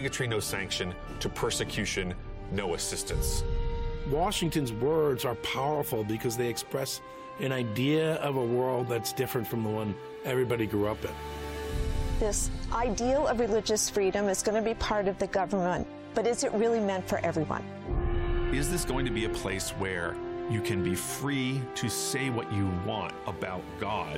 Bigotry, no sanction. To persecution, no assistance. Washington's words are powerful because they express an idea of a world that's different from the one everybody grew up in. This ideal of religious freedom is going to be part of the government, but is it really meant for everyone? Is this going to be a place where you can be free to say what you want about God?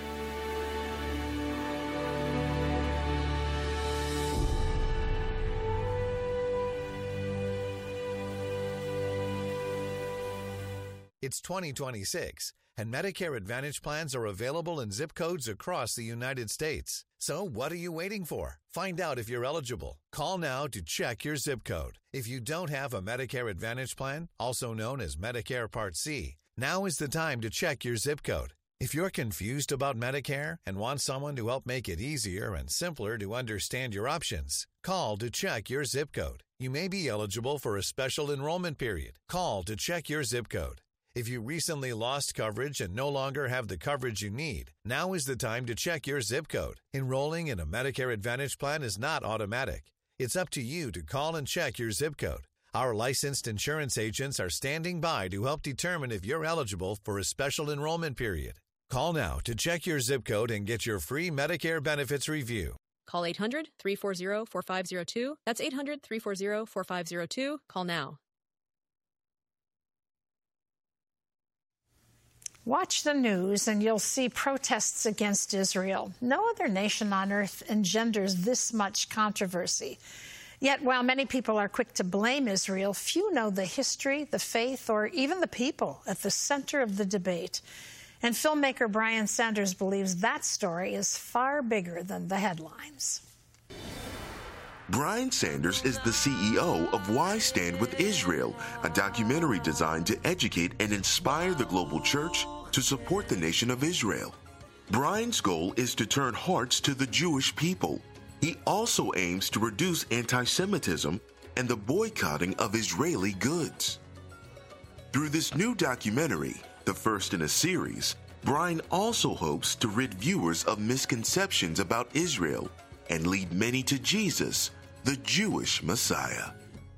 It's 2026, and Medicare Advantage plans are available in zip codes across the United States. So what are you waiting for? Find out if you're eligible. Call now to check your zip code. If you don't have a Medicare Advantage plan, also known as Medicare Part C, now is the time to check your zip code. If you're confused about Medicare and want someone to help make it easier and simpler to understand your options, call to check your zip code. You may be eligible for a special enrollment period. Call to check your zip code. If you recently lost coverage and no longer have the coverage you need, now is the time to check your zip code. Enrolling in a Medicare Advantage plan is not automatic. It's up to you to call and check your zip code. Our licensed insurance agents are standing by to help determine if you're eligible for a special enrollment period. Call now to check your zip code and get your free Medicare benefits review. Call 800-340-4502. That's 800-340-4502. Call now. Watch the news and you'll see protests against Israel. No other nation on earth engenders this much controversy. Yet, while many people are quick to blame Israel, few know the history, the faith, or even the people at the center of the debate. And filmmaker Brian Sanders believes that story is far bigger than the headlines. Brian Sanders is the CEO of Why Stand With Israel, a documentary designed to educate and inspire the global church to support the nation of Israel. Brian's goal is to turn hearts to the Jewish people. He also aims to reduce anti-Semitism and the boycotting of Israeli goods. Through this new documentary, the first in a series, Brian also hopes to rid viewers of misconceptions about Israel and lead many to Jesus, the Jewish Messiah.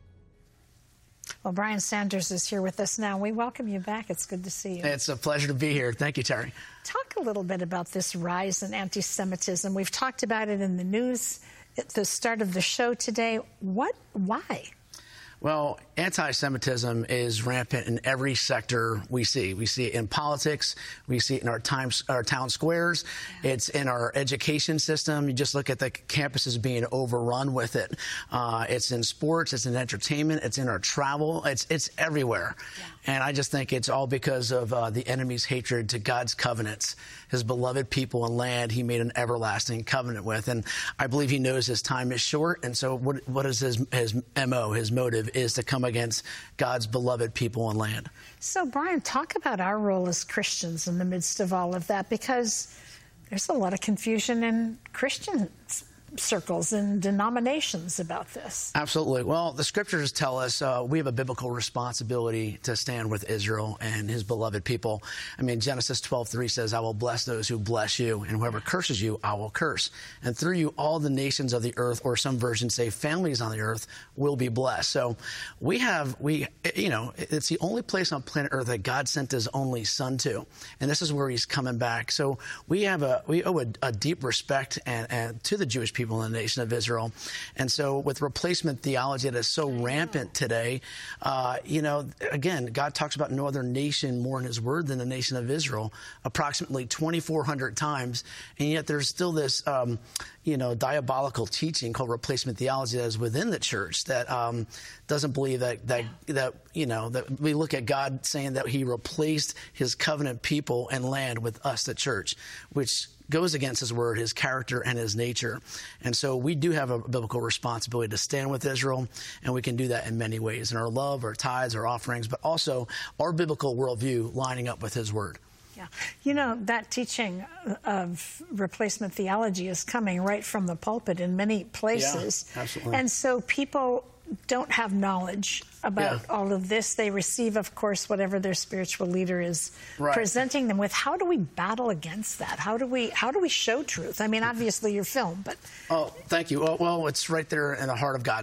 Well, Brian Sanders is here with us now. We welcome you back. It's good to see you. It's a pleasure to be here. Thank you, Terry. Talk a little bit about this rise in anti-Semitism. We've talked about it in the news at the start of the show today. Why? Well, anti-Semitism is rampant in every sector we see. We see it in politics. We see it in our town squares. It's in our education system. You just look at the campuses being overrun with it. It's in sports. It's in entertainment. It's in our travel. It's everywhere. Yeah. And I just think it's all because of the enemy's hatred to God's covenants, his beloved people and land he made an everlasting covenant with. And I believe he knows his time is short. And so what is his MO, his motive, is to come against God's beloved people and land. So, Brian, talk about our role as Christians in the midst of all of that, because there's a lot of confusion in Christian circles and denominations about this. Absolutely. Well, the scriptures tell us we have a biblical responsibility to stand with Israel and his beloved people. I mean, Genesis 12:3 says, I will bless those who bless you, and whoever curses you, I will curse. And through you, all the nations of the earth, or some versions say families on the earth, will be blessed. So it's the only place on planet Earth that God sent his only son to. And this is where he's coming back. So we owe a deep respect and to the Jewish people in the nation of Israel. And so with replacement theology that is so rampant today, again, God talks about no other nation more in his word than the nation of Israel, approximately 2,400 times. And yet there's still this, diabolical teaching called replacement theology that is within the church that doesn't believe that we look at God saying that he replaced his covenant people and land with us, the church, which goes against his word, his character, and his nature. And so we do have a biblical responsibility to stand with Israel, and we can do that in many ways, in our love, our tithes, our offerings, but also our biblical worldview lining up with his word. Yeah. You know, that teaching of replacement theology is coming right from the pulpit in many places. Yeah, absolutely. And so people don't have knowledge about all of this. They receive, of course, whatever their spiritual leader is presenting them with. How do we battle against that? How do we show truth? I mean, obviously your film, but... Oh, thank you. Well, it's right there in the heart of God.